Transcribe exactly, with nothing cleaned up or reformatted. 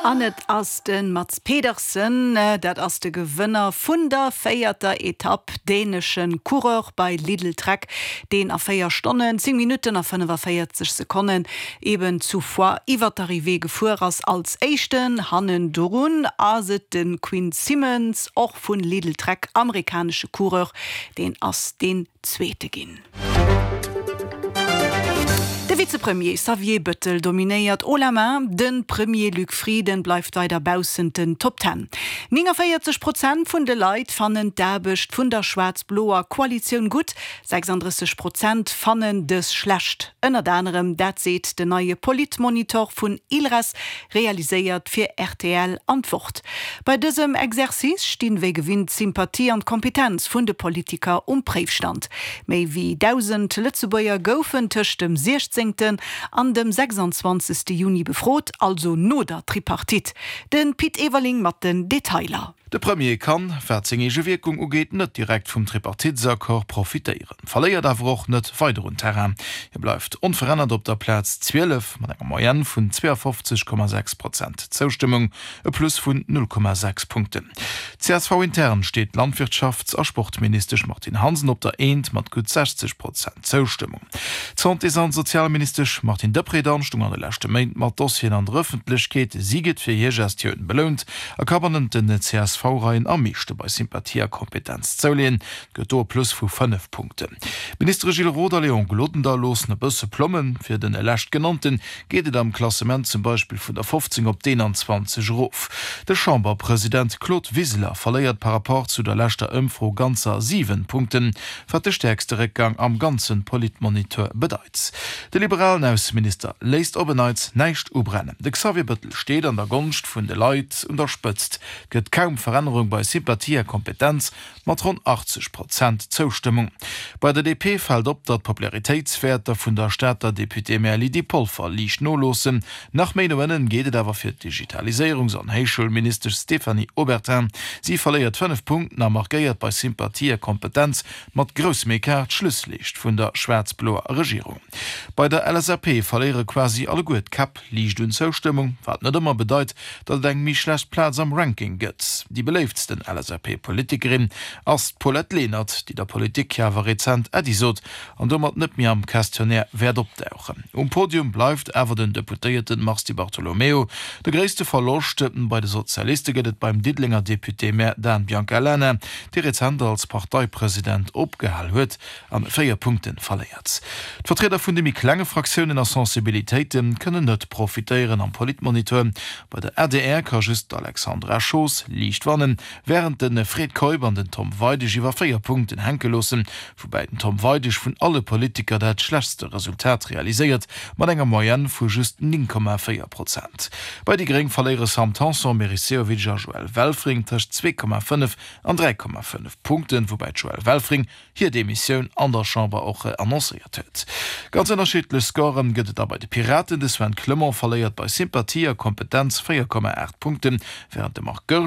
Anet ass den Mats Pedersen, dat ass de Gewënner vun der féierter Etapp dänischen Coureur bei Lidl Trek, den a féier Stonnen zehn Minuten a fünfundvierzig Sekunden eben zuvor iwwer d'Arrivée gefuer ass als Échten Hannen Dorun aset den Queen Simmons och vun Lidl Trek amerikanische Coureur, den ass den Zweete ginn. Der Vizepremier Xavier Bettel dominiert Olamain, den Premier Luc Frieden bleibt weiter bausen den Top zehn. neunundvierzig Prozent von der Leute fanden derbecht von der schwarz-blauer Koalition gut, sechsunddreißig Prozent fanden das schlecht. Unter anderem, das sieht der neue Politmonitor von Ilres realisiert für R T L Antwort. Bei diesem Exerzice stehen wir gewinnt Sympathie und Kompetenz von den Politiker um Prüfstand. Mehr wie tausend Lützeburger goufen tisch dem sechzehnten an dem sechsundzwanzigsten Juni befrot, also no der Tripartit. Den Piet Ewerling mat den Detailer. De Premier kann verzingege Wirkung ugeet net direkt vum Tripartitsakkor profitéieren. Verléiert awer och net weiterun Terrain. Er bleifft unverändert op der Platz zwölf mat enger Moyenne vun zweiundfünfzig Komma sechs Prozent. Zustimmung e plus vun null Komma sechs Punkten. C S V intern steht Landwirtschafts- a Sportminister Martin Hansen op der Eend mat gut sechzig Prozent Zustimmung. Zont is an Sozialminister Martin Depredan stung an de lächte Meint mat Dossien an der Öffentlichkeit sieget fir je Gestioun belohnt, a kabernet den C S V V-Reihen am meeschte bei Sympathiekompetenz zou lehen, gëtt plus vu fünf Punkte. Minister Gilles Roder Leon geloten da los ne bësse Plommen fir den erlächt genannten gehtet am Klassement zum Beispiel vun der fünfzehn op einundzwanzig Rof. Der Chamberpräsident Claude Wieseler verleiert par rapport zu der lächter Ömfro ganzer sieben Punkten, wat de stärkste Rückgang am ganzen Politmonitor bedeit. Der liberalen Außenminister leist obenneits neicht ubrennen. De Xavier Bettel steht an der Gunst vun de Leiit unterspëtzt, gëtt kaum Veränderung bei Sympathiekompetenz mat rund achtzig Prozent Zustimmung. Bei der D P fällt op dat Popularitätswerter vun der Städter Deputé Merli die Polfer liicht no losen. Nach Meinungen gehtet awer fir Digitalisierungs- an Heichschulminister Stephanie Aubertin. Sie verleiert fünf Punkten a markiert bei Sympathiekompetenz mat Grossmekart Schlusslicht vun der schwarz-blauer Regierung. Bei der L S A P verleere quasi alle gut Kap liicht un Zustimmung, wat net immer bedeit, dat eng mi schlecht Platz am Ranking gëtt. Die beleefdsten L S A P-Politikerin ass Paulette Lehnert, die der Politik jawer rezent edisot an dommert net mir am Questionnaire werd opdauchen. Um Podium bleifft ewer den Deputéierten Marsti Bartolomeo, de gréste Verlorstëppen bei de Sozialisten gëtt beim Didlinger Deputé Mer Dan Biancalene, die Rezenter als Parteipräsident opgehall huet, an vier Punkten verleiert. D'Vertreter vun de mi klenge Fraktionen a Sensibilitéiten kënnen net profitéieren am Politmonitor. Bei der R D R kann just Alexandra Schoß liicht wannen, während den Fred Käuber an den Tom Weidisch iwwer vier Punkten henkelossen, wobei den Tom Weidisch vun alle Politiker dat schlechtste Resultat realisiert, mat enger Moyenne vu just neun Komma vier Prozent. Bei die gering verleere Sam Tanson Meriseovic a Joel Welfring tacht zwei Komma fünf an drei Komma fünf Punkten, wobei Joel Welfring hier Demissionioun an der Chamber auch annonciert huet. Ganz unterschiedlich Scoren gëtt dabei de Piraten des Sven Klmmer verleiert bei Sympathie Kompetenz vier Komma acht Punkten, während de Mark